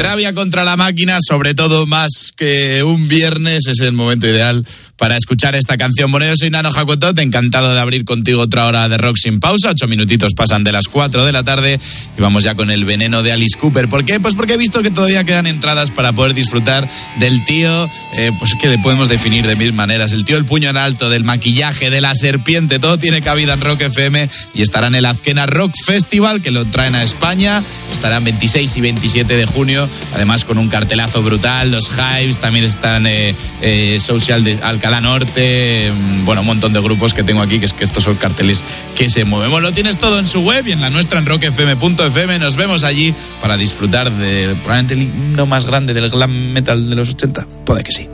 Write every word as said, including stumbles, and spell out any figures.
Rabia contra la máquina, sobre todo más que un viernes, es el momento ideal para escuchar esta canción. Bueno, yo soy Nano Jacotot, encantado de abrir contigo otra hora de rock sin pausa. Ocho minutitos pasan de las cuatro de la tarde y vamos ya con el veneno de Alice Cooper. ¿Por qué? Pues porque he visto que todavía quedan entradas para poder disfrutar del tío, eh, pues que le podemos definir de mil maneras. El tío el puño en alto, del maquillaje, de la serpiente, todo tiene cabida en Rock F M y estará en el Azkena Rock Festival, que lo traen a España. Estarán veintiséis y veintisiete de junio, además con un cartelazo brutal, los Hives, también están eh, eh, Social de Alcalá Norte, bueno, un montón de grupos que tengo aquí, que es que estos son carteles que se mueven. Bueno, lo tienes todo en su web y en la nuestra, en rock f m punto f m. Nos vemos allí para disfrutar de probablemente el himno más grande del glam metal de los ochenta. Puede que sí.